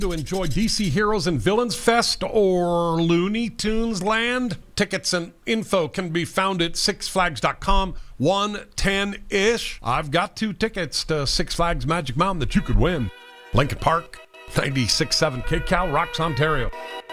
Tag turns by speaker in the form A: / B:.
A: To enjoy DC Heroes and Villains Fest or Looney Tunes Land? Tickets and info can be found at sixflags.com. 1:10-ish. I've got 2 tickets to Six Flags Magic Mountain that you could win. Lincoln Park, 96.7 KCal, Rocks, Ontario.